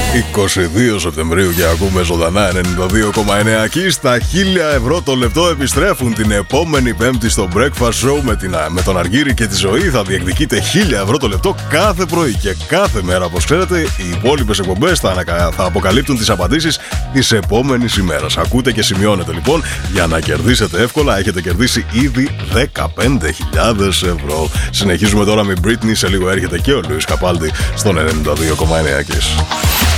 22 Σεπτεμβρίου και ακούμε ζωντανά 92,9 εκεί στα 1000 ευρώ το λεπτό επιστρέφουν την επόμενη Πέμπτη στο Breakfast Show με τον Αργύρη και τη Ζωή. Θα διεκδικείτε 1000 ευρώ το λεπτό κάθε πρωί και κάθε μέρα. Όπως ξέρετε, οι υπόλοιπες εκπομπές θα αποκαλύπτουν τις απαντήσεις της επόμενης ημέρας. Ακούτε και σημειώνετε λοιπόν για να κερδίσετε εύκολα. Έχετε κερδίσει ήδη 15.000 ευρώ. Συνεχίζουμε τώρα με Britney. Σε λίγο έρχεται και ο Λουίς Καπάλντι στον 92,9 Kiss.